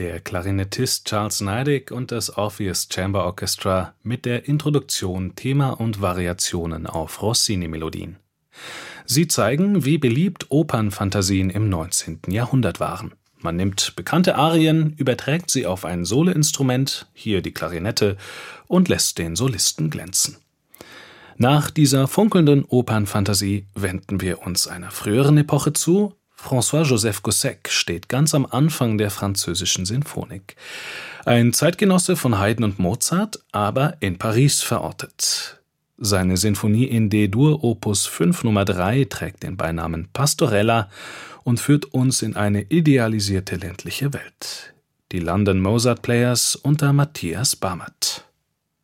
der Klarinettist Charles Neidig und das Orpheus Chamber Orchestra mit der Introduktion, Thema und Variationen auf Rossini-Melodien. Sie zeigen, wie beliebt Opernfantasien im 19. Jahrhundert waren. Man nimmt bekannte Arien, überträgt sie auf ein Soloinstrument, hier die Klarinette, und lässt den Solisten glänzen. Nach dieser funkelnden Opernfantasie wenden wir uns einer früheren Epoche zu. François-Joseph Gossec steht ganz am Anfang der französischen Sinfonik. Ein Zeitgenosse von Haydn und Mozart, aber in Paris verortet. Seine Sinfonie in D-Dur Opus 5 Nummer 3 trägt den Beinamen Pastorella und führt uns in eine idealisierte ländliche Welt. Die London Mozart Players unter Matthias Barmert.